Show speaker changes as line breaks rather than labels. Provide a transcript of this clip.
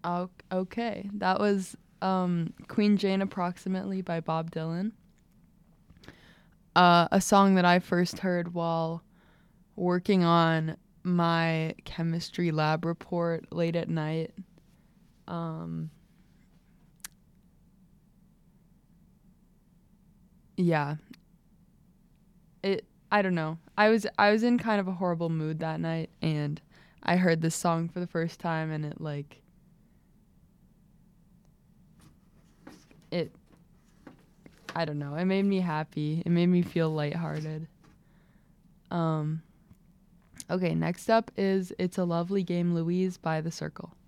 Okay. That was Queen Jane Approximately by Bob Dylan. A song that I first heard while working on my chemistry lab report late at night. Um, yeah, I don't know. I was in kind of a horrible mood that night, and I heard this song for the first time, and it I don't know. It made me happy. It made me feel lighthearted. Um, okay, next up is "It's a Lovely Game, Louise" by The Circle.